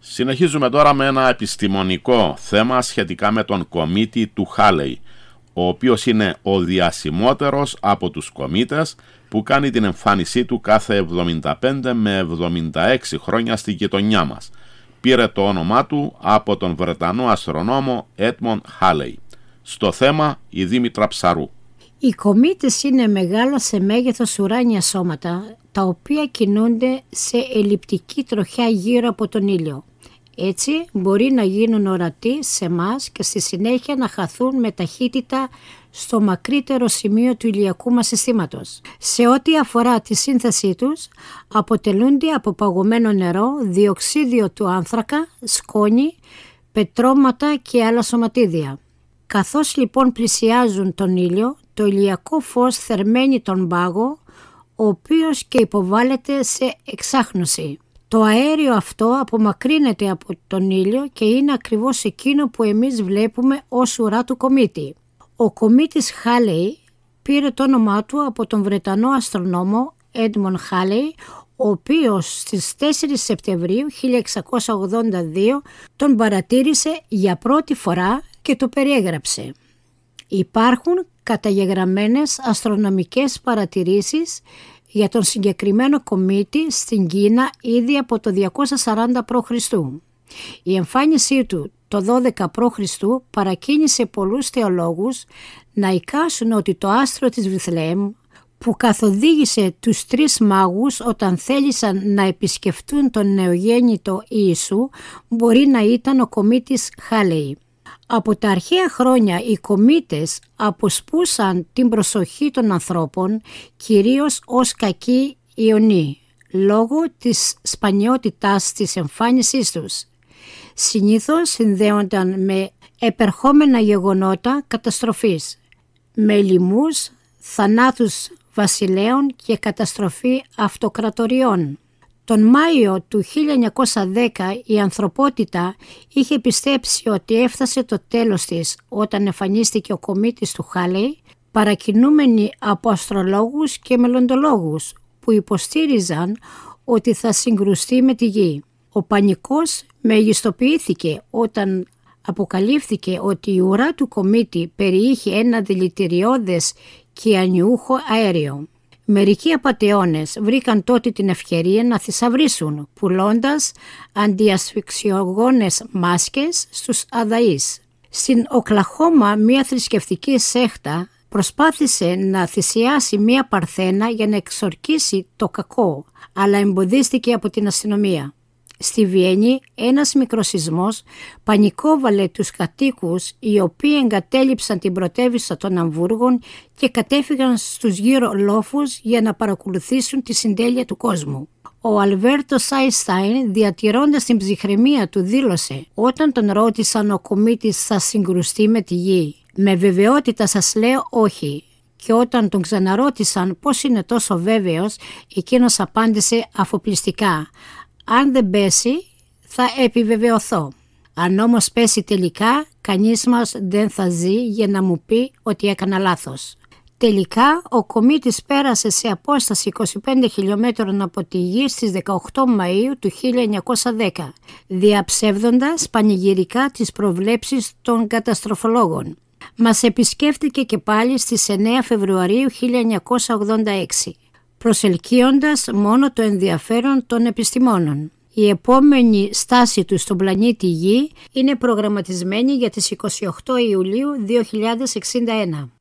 Συνεχίζουμε τώρα με ένα επιστημονικό θέμα σχετικά με τον κομήτη του Χάλεϊ, ο οποίος είναι ο διασημότερος από τους κομήτες που κάνει την εμφάνισή του κάθε 75 με 76 χρόνια στη γειτονιά μας. Πήρε το όνομά του από τον Βρετανό αστρονόμο Έντμοντ Χάλεϊ. Στο θέμα η Δήμητρα Ψαρού. Οι κομήτες είναι μεγάλα σε μέγεθος ουράνια σώματα, τα οποία κινούνται σε ελλειπτική τροχιά γύρω από τον ήλιο. Έτσι μπορεί να γίνουν ορατοί σε εμάς και στη συνέχεια να χαθούν με ταχύτητα στο μακρύτερο σημείο του ηλιακού μας συστήματος. Σε ό,τι αφορά τη σύνθεσή τους, αποτελούνται από παγωμένο νερό, διοξίδιο του άνθρακα, σκόνη, πετρώματα και άλλα σωματίδια. Καθώς λοιπόν πλησιάζουν τον ήλιο, το ηλιακό φως θερμαίνει τον πάγο, ο οποίος και υποβάλλεται σε εξάχνωση. Το αέριο αυτό απομακρύνεται από τον ήλιο και είναι ακριβώς εκείνο που εμείς βλέπουμε ως ουρά του κομήτη. Ο κομήτης Χάλεϊ πήρε το όνομά του από τον Βρετανό αστρονόμο Έντμοντ Χάλεϊ, ο οποίος στις 4 Σεπτεμβρίου 1682 τον παρατήρησε για πρώτη φορά και το περιέγραψε. Υπάρχουν καταγεγραμμένες αστρονομικές παρατηρήσεις για τον συγκεκριμένο κομήτη στην Κίνα ήδη από το 240 π.Χ. Η εμφάνισή του το 12 π.Χ. παρακίνησε πολλούς θεολόγους να εικάσουν ότι το άστρο της Βιθλεέμ, που καθοδήγησε τους τρεις μάγους όταν θέλησαν να επισκεφτούν τον νεογέννητο Ιησού, μπορεί να ήταν ο κομήτης Χάλεϊ. Από τα αρχαία χρόνια οι κομήτες αποσπούσαν την προσοχή των ανθρώπων κυρίως ως κακοί ιονοί, λόγω της σπανιότητάς της εμφάνισής τους. Συνήθως συνδέονταν με επερχόμενα γεγονότα καταστροφής, με λοιμούς, θανάτους βασιλέων και καταστροφή αυτοκρατοριών. Τον Μάιο του 1910 η ανθρωπότητα είχε πιστέψει ότι έφτασε το τέλος της όταν εμφανίστηκε ο κομήτης του Χάλεϊ, παρακινούμενοι από αστρολόγους και μελλοντολόγους που υποστήριζαν ότι θα συγκρουστεί με τη γη. Ο πανικός μεγιστοποιήθηκε όταν αποκαλύφθηκε ότι η ουρά του κομήτη περιείχε ένα δηλητηριώδες και ανιούχο αέριο. Μερικοί απατεώνες βρήκαν τότε την ευκαιρία να θησαυρίσουν, πουλώντας αντιασφυξιογόνες μάσκες στους αδαείς. Στην Οκλαχώμα μια θρησκευτική σέχτα προσπάθησε να θυσιάσει μια παρθένα για να εξορκίσει το κακό, αλλά εμποδίστηκε από την αστυνομία. Στη Βιέννη ένας μικροσεισμός πανικόβαλε τους κατοίκους, οι οποίοι εγκατέλειψαν την πρωτεύουσα των Αμβούργων και κατέφυγαν στους γύρω λόφους για να παρακολουθήσουν τη συντέλεια του κόσμου. Ο Αλβέρτος Άινστάιν, διατηρώντας την ψυχραιμία του, δήλωσε: «Όταν τον ρώτησαν ο κομήτης θα συγκρουστεί με τη γη, με βεβαιότητα σας λέω όχι». Και όταν τον ξαναρώτησαν πώς είναι τόσο βέβαιος, εκείνος απάντησε αφοπλιστικά: «Αν δεν πέσει θα επιβεβαιωθώ. Αν όμως πέσει τελικά, κανείς μας δεν θα ζει για να μου πει ότι έκανα λάθος». Τελικά ο κομήτης πέρασε σε απόσταση 25 χιλιόμετρων από τη γη στις 18 Μαΐου του 1910, διαψεύδοντας πανηγυρικά τις προβλέψεις των καταστροφολόγων. Μας επισκέφτηκε και πάλι στις 9 Φεβρουαρίου 1986. προσελκύοντας μόνο το ενδιαφέρον των επιστημόνων. Η επόμενη στάση του στον πλανήτη Γη είναι προγραμματισμένη για τις 28 Ιουλίου 2061.